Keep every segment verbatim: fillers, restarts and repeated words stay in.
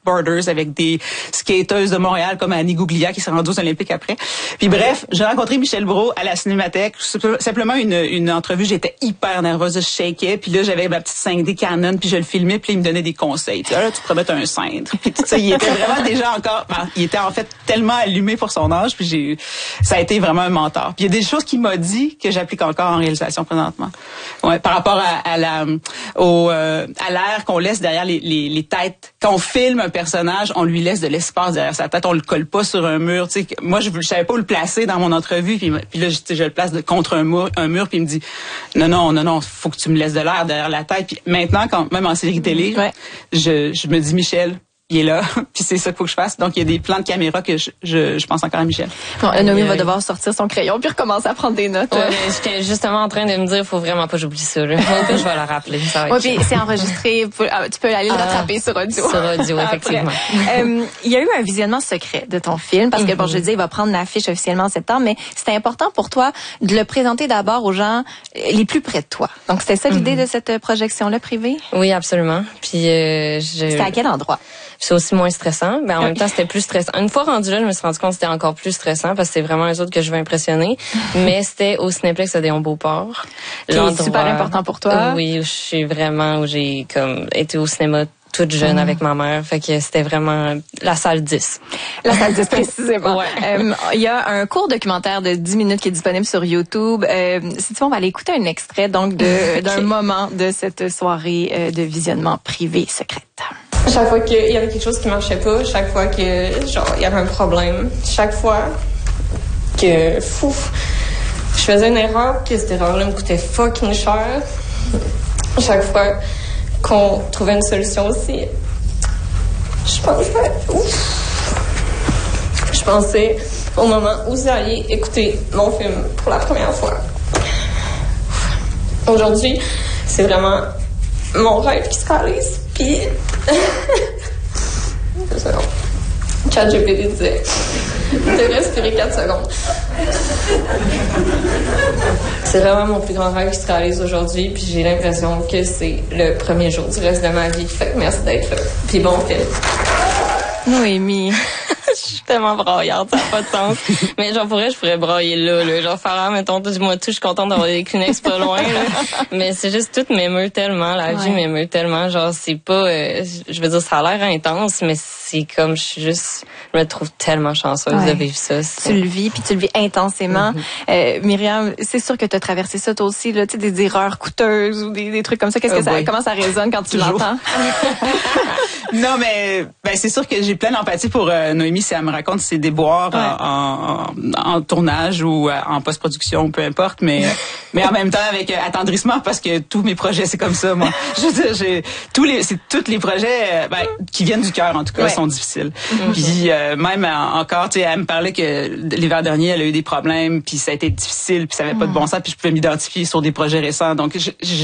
skateboarders avec des skateuses de Montréal comme Annie Gouglia qui s'est rendue aux Olympiques après. Puis bref, j'ai rencontré Michel Brault à la Cinémathèque. Simplement une, une entrevue, j'étais hyper nerveuse, je shakeais. Puis là, j'avais ma petite cinq D Canon, puis je le filmais, puis il me donnait des conseils. Puis là, là tu pourrais mettre un cintre. Puis tu sais, il était vraiment déjà encore... Ben, il était en fait tellement allumé pour son âge, puis j'ai ça a été vraiment un mentor. Puis il y a des choses qu'il m'a dit que j'applique encore en réalisation présentement. Ouais, par rapport à, à la au euh, à l'air qu'on laisse derrière les, les les têtes. Quand on filme un personnage, on lui laisse de l'espace derrière sa tête, on le colle pas sur un mur, tu sais. Moi je je savais pas où le placer dans mon entrevue, puis puis là je, je le place de, contre un mur un mur puis il me dit non non non non, faut que tu me laisses de l'air derrière la tête. Puis maintenant quand même en série télé, ouais. je je me dis Michel, il est là, puis c'est ça qu'il faut que je fasse. Donc, il y a des plans de caméra que je, je, je pense encore à Michel. Bon, Noémie va devoir sortir son crayon puis recommencer à prendre des notes. Ouais, j'étais justement en train de me dire, il faut vraiment pas que j'oublie ça. Là. Je vais le rappeler. Ça va ouais, puis c'est enregistré. Tu peux aller le ah, rattraper sur audio. Sur audio, effectivement. euh, il y a eu un visionnement secret de ton film parce que, mm-hmm. bon, je dis, il va prendre l'affiche officiellement en septembre, mais c'était important pour toi de le présenter d'abord aux gens les plus près de toi. Donc, c'était ça l'idée mm-hmm. de cette projection-là privée? Oui, absolument. Puis, euh, je... C'était à quel endroit? C'est aussi moins stressant, mais en même temps, c'était plus stressant. Une fois rendu là, je me suis rendu compte que c'était encore plus stressant parce que c'est vraiment les autres que je veux impressionner. Mais c'était au Cinéplex Odéon Beauport. C'est super important pour toi. Oui, je suis vraiment, où j'ai comme été au cinéma toute jeune mmh. avec ma mère. Fait que c'était vraiment la salle dix. La salle dix, précisément. Ouais. Euh, il y a un court documentaire de dix minutes qui est disponible sur YouTube. Euh, si tu veux, on va aller écouter un extrait donc de, okay. d'un moment de cette soirée euh, de visionnement privé secrète. Chaque fois qu'il y avait quelque chose qui marchait pas, chaque fois que genre il y avait un problème, chaque fois que fou, je faisais une erreur, que cette erreur-là me coûtait fucking cher. Chaque fois qu'on trouvait une solution aussi, je pensais, ouf, je pensais au moment où vous alliez écouter mon film pour la première fois. Aujourd'hui, c'est vraiment mon rêve qui se réalise. Puis, deux secondes. ChatGPT disait de respirer quatre secondes. C'est vraiment mon plus grand rêve qui se réalise aujourd'hui, puis j'ai l'impression que c'est le premier jour du reste de ma vie. Fait que merci d'être là. Puis bon film. Noémie. Je suis tellement braillarde, ça n'a pas de sens. Mais genre, pour vrai, je pourrais brailler là, là. Genre, faire, ah, mettons, dis-moi tout, je suis contente d'avoir des Kleenex pas loin, là. Mais c'est juste, tout m'émeut tellement, la vie ouais. m'émeut tellement. Genre, c'est pas, euh, je veux dire, ça a l'air intense, mais c'est comme, je suis juste, je me trouve tellement chanceuse ouais. de vivre ça. C'est... Tu le vis, puis tu le vis intensément. Mm-hmm. Euh, Myriam, c'est sûr que tu as traversé ça toi aussi, là, tu sais, des, des erreurs coûteuses ou des, des trucs comme ça. Qu'est-ce oh que boy. ça, comment ça résonne quand tu Toujours. l'entends? Non, mais, ben, c'est sûr que j'ai plein d'empathie pour euh, Noémie si elle me raconte ses déboires ouais. en, en, en tournage ou en post-production, peu importe, mais mais en même temps avec attendrissement parce que tous mes projets c'est comme ça, moi. Je veux dire, j'ai tous les c'est tous les projets ben, qui viennent du cœur en tout cas ouais. sont difficiles. Mm-hmm. Puis euh, même encore, tu sais, elle me parlait que l'hiver dernier elle a eu des problèmes, puis ça a été difficile, puis ça avait mm-hmm. pas de bon sens, puis je pouvais m'identifier sur des projets récents. Donc je je,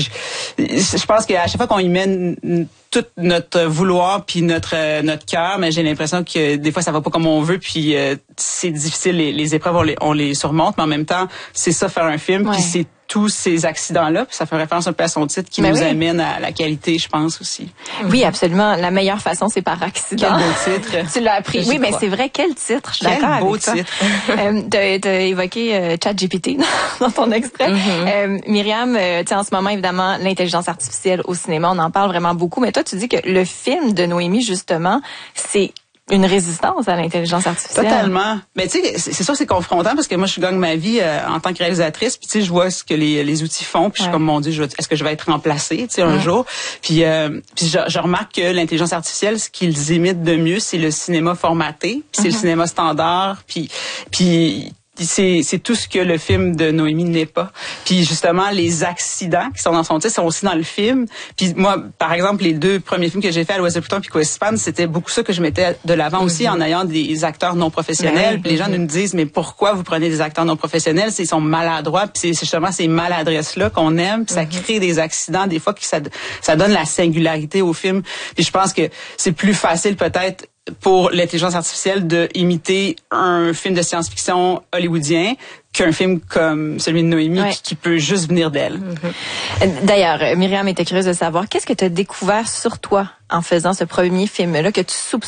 je pense qu'à chaque fois qu'on y mène tout notre vouloir puis notre euh, notre cœur, mais j'ai l'impression que des fois ça va pas comme on veut, puis euh, c'est difficile, les, les épreuves on les, on les surmonte, mais en même temps c'est ça faire un film, ouais. puis c'est tous ces accidents-là, puis ça fait référence un peu à son titre qui ben nous oui. amène à la qualité, je pense aussi. Oui, absolument. La meilleure façon, c'est par accident. Quel beau titre. Tu l'as appris. Oui, mais c'est vrai, quel titre. Je suis quel d'accord beau avec titre. euh, t'as, t'as évoqué euh, ChatGPT dans ton extrait. Mm-hmm. Euh, Myriam, euh, tu sais, en ce moment, évidemment, l'intelligence artificielle au cinéma, on en parle vraiment beaucoup, mais toi, tu dis que le film de Noémie, justement, c'est une résistance à l'intelligence artificielle. Totalement. Mais tu sais, c'est, c'est sûr que c'est confrontant parce que moi, je gagne ma vie euh, en tant que réalisatrice. Puis tu sais, je vois ce que les, les outils font. Puis ouais. je suis comme, mon Dieu, je vais, est-ce que je vais être remplacée, tu sais, un ouais. jour. Puis, euh, puis je, je remarque que l'intelligence artificielle, ce qu'ils imitent de mieux, c'est le cinéma formaté. Puis c'est mm-hmm. le cinéma standard. Puis, puis c'est c'est tout ce que le film de Noémie n'est pas. Puis justement les accidents qui sont dans son titre sont aussi dans le film. Puis moi par exemple les deux premiers films que j'ai fait à l'Ouest de Pluton puis Coespan, c'était beaucoup ça que je mettais de l'avant mm-hmm. aussi en ayant des acteurs non professionnels. Mm-hmm. Puis les gens nous disent mais pourquoi vous prenez des acteurs non professionnels, c'est ils sont maladroits puis c'est justement ces maladresses là qu'on aime puis mm-hmm. ça crée des accidents des fois qui ça ça donne la singularité au film. Puis je pense que c'est plus facile peut-être pour l'intelligence artificielle de imiter un film de science-fiction hollywoodien qu'un film comme celui de Noémie ouais. qui, qui peut juste venir d'elle. Mm-hmm. D'ailleurs, Myriam était curieuse de savoir qu'est-ce que tu as découvert sur toi en faisant ce premier film-là que tu soupçonnais